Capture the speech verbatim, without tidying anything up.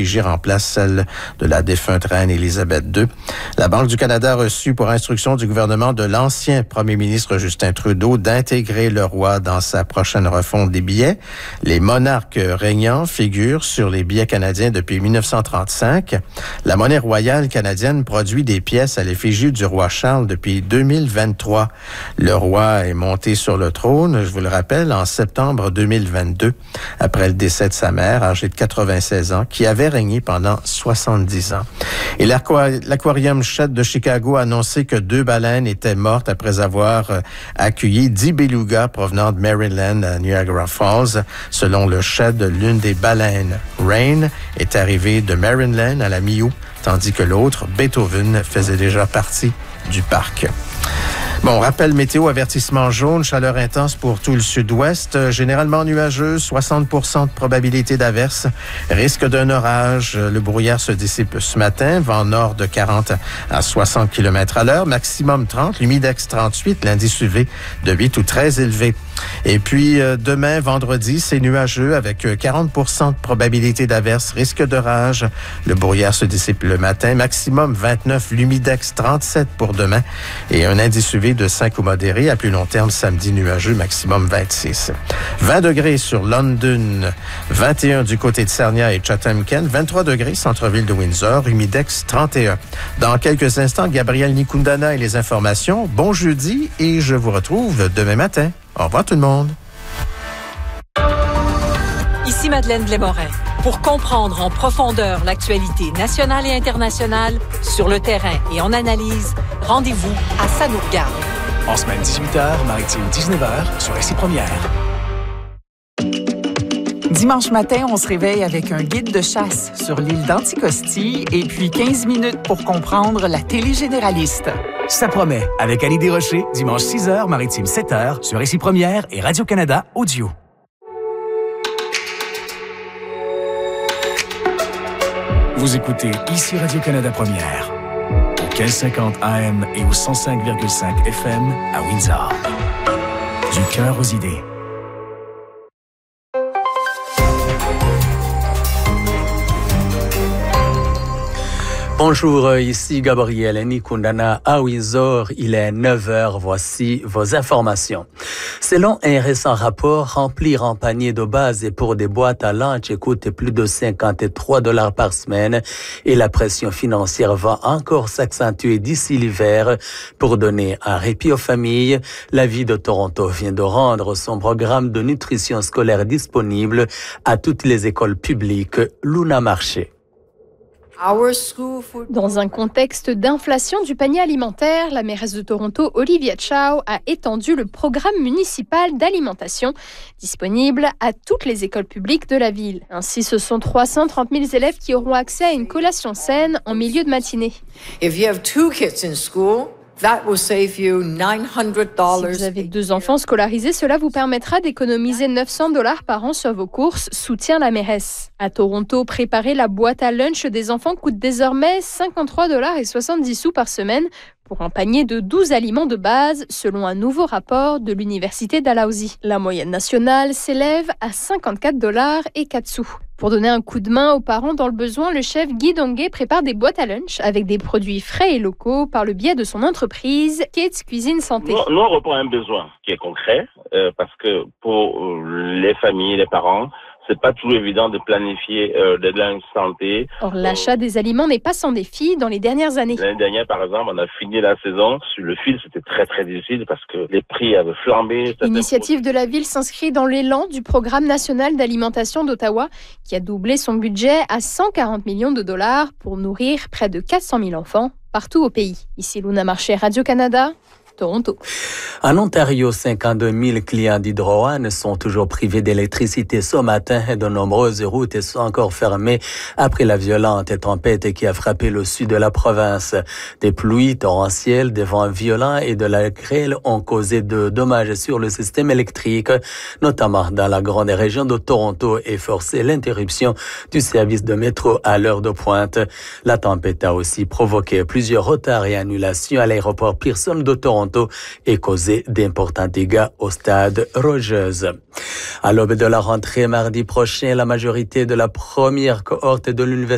l'effigie remplace celle de la défunte reine Élisabeth deux. La Banque du Canada a reçu pour instruction du gouvernement de l'ancien premier ministre Justin Trudeau d'intégrer le roi dans sa prochaine refonte des billets. Les monarques régnants figurent sur les billets canadiens depuis dix-neuf cent trente-cinq. La monnaie royale canadienne produit des pièces à l'effigie du roi Charles depuis deux mille vingt-trois. Le roi est monté sur le trône, je vous le rappelle, en septembre deux mille vingt-deux, après le décès de sa mère, âgée de quatre-vingt-seize ans, qui avait régné pendant soixante-dix ans. Et l'aquarium Shedd de Chicago a annoncé que deux baleines étaient mortes après avoir accueilli dix belugas provenant de Maryland à Niagara Falls. Selon le Shedd, l'une des baleines, Rain, est arrivée de Maryland à la mi-août, tandis que l'autre, Beethoven, faisait déjà partie du parc. Bon, rappel météo, avertissement jaune, chaleur intense pour tout le sud-ouest, généralement nuageux, soixante pour cent de probabilité d'averse, risque d'un orage. Le brouillard se dissipe ce matin, vent nord de quarante à soixante kilomètres à l'heure, maximum trente, l'humidex trente-huit, l'indice U V de huit ou très élevé. Et puis, euh, demain, vendredi, c'est nuageux avec quarante pour cent de probabilité d'averse, risque d'orage. Le brouillard se dissipe le matin, maximum vingt-neuf, l'humidex trente-sept pour demain et un indice U V de cinq ou modéré. À plus long terme, samedi nuageux, maximum vingt-six. vingt degrés sur London, vingt et un du côté de Sarnia et Chatham-Kent, vingt-trois degrés centre-ville de Windsor, humidex trente et un. Dans quelques instants, Gabriel Nikundana et les informations. Bon jeudi et je vous retrouve demain matin. Au revoir tout le monde. Ici Madeleine Blais-Morin. Pour comprendre en profondeur l'actualité nationale et internationale, sur le terrain et en analyse, rendez-vous à Ça nous regarde. En semaine dix-huit heures, maritime dix-neuf heures, sur R C I Première. Dimanche matin, on se réveille avec un guide de chasse sur l'île d'Anticosti et puis quinze minutes pour comprendre la télé généraliste. Ça promet, avec Annie Desrochers, dimanche six heures, maritime sept heures, sur R C I Première et Radio-Canada Audio. Vous écoutez ici Radio-Canada Première, au quinze cinquante A M et au cent cinq virgule cinq F M à Windsor. Du cœur aux idées. Bonjour, ici Gabriel Nikundana à Windsor. Il est neuf heures. Voici vos informations. Selon un récent rapport, remplir un panier de base pour des boîtes à lunch coûte plus de cinquante-trois dollars par semaine et la pression financière va encore s'accentuer d'ici l'hiver. Pour donner un répit aux familles, la ville de Toronto vient de rendre son programme de nutrition scolaire disponible à toutes les écoles publiques. Luna Marché. Dans un contexte d'inflation du panier alimentaire, la mairesse de Toronto, Olivia Chow, a étendu le programme municipal d'alimentation disponible à toutes les écoles publiques de la ville. Ainsi, ce sont trois cent trente mille élèves qui auront accès à une collation saine en milieu de matinée. If you have two kids in school, that will save you nine hundred dollars. Si vous avez deux enfants scolarisés, cela vous permettra d'économiser neuf cents dollars par an sur vos courses, soutient la mairesse. À Toronto, préparer la boîte à lunch des enfants coûte désormais cinquante-trois dollars et soixante-dix sous par semaine pour un panier de douze aliments de base, selon un nouveau rapport de l'Université Dalhousie. La moyenne nationale s'élève à cinquante-quatre dollars et quatre sous. Pour donner un coup de main aux parents dans le besoin, le chef Guy Donguet prépare des boîtes à lunch avec des produits frais et locaux par le biais de son entreprise Kids Cuisine Santé. Nous, nous on répond à un besoin qui est concret euh, parce que pour les familles, les parents, c'est pas toujours évident de planifier euh, des lunchs santé. Or, l'achat euh, des aliments n'est pas sans défi dans les dernières années. L'année dernière, par exemple, on a fini la saison. Sur le fil, c'était très, très difficile parce que les prix avaient flambé. L'initiative de la ville s'inscrit dans l'élan du Programme national d'alimentation d'Ottawa qui a doublé son budget à cent quarante millions de dollars pour nourrir près de quatre cent mille enfants partout au pays. Ici Luna Marché, Radio-Canada. Toronto. En Ontario, cinquante-deux mille clients d'Hydro One sont toujours privés d'électricité ce matin et de nombreuses routes sont encore fermées après la violente tempête qui a frappé le sud de la province. Des pluies torrentielles, des vents violents et de la grêle ont causé de dommages sur le système électrique, notamment dans la grande région de Toronto, et forcé l'interruption du service de métro à l'heure de pointe. La tempête a aussi provoqué plusieurs retards et annulations à l'aéroport Pearson de Toronto et causé d'importants dégâts au stade Rogers. À l'aube de la rentrée mardi prochain, la majorité de la première cohorte de l'université